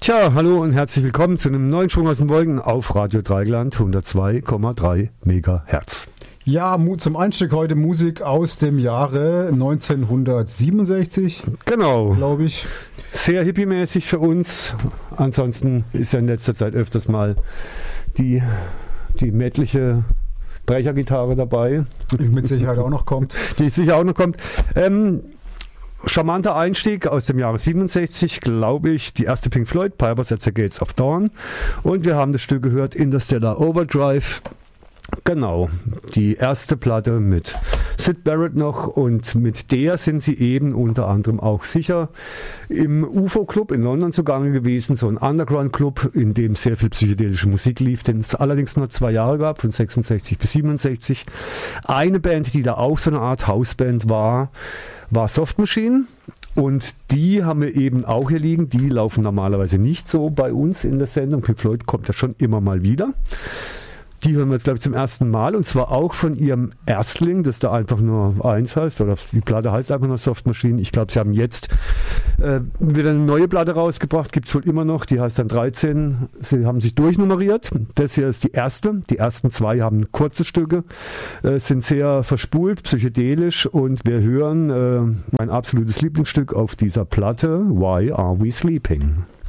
Tja, hallo und herzlich willkommen zu einem neuen Schwung aus den Wolken auf Radio Dreigland 102,3 Megahertz. Ja, zum Einstieg heute Musik aus dem Jahre 1967. Genau. Glaube ich. Sehr hippie-mäßig für uns. Ansonsten ist ja in letzter Zeit öfters mal die mettliche Brechergitarre dabei. Die mit Sicherheit auch noch kommt. Die sicher auch noch kommt. Charmanter Einstieg aus dem Jahre 67, glaube ich, die erste Pink Floyd, Pipers at the Gates of Dawn. Und wir haben das Stück gehört, Interstellar Overdrive. Genau, die erste Platte mit Syd Barrett noch, und mit der sind sie eben unter anderem auch sicher im UFO-Club in London zugange gewesen, so ein Underground-Club, in dem sehr viel psychedelische Musik lief, den es allerdings nur 2 Jahre gab, von 66 bis 67. Eine Band, die da auch so eine Art Hausband war Soft Machine. Und die haben wir eben auch hier liegen. Die laufen normalerweise nicht so bei uns in der Sendung. Pink Floyd kommt ja schon immer mal wieder. Die hören wir jetzt, glaube ich, zum ersten Mal, und zwar auch von ihrem Erstling, das da einfach nur 1 heißt, oder die Platte heißt einfach nur Soft Machine. Ich glaube, sie haben jetzt wieder eine neue Platte rausgebracht, gibt es wohl immer noch, die heißt dann 13. Sie haben sich durchnummeriert. Das hier ist die erste. Die ersten 2 haben kurze Stücke, sind sehr verspult, psychedelisch, und wir hören mein absolutes Lieblingsstück auf dieser Platte, Why Are We Sleeping?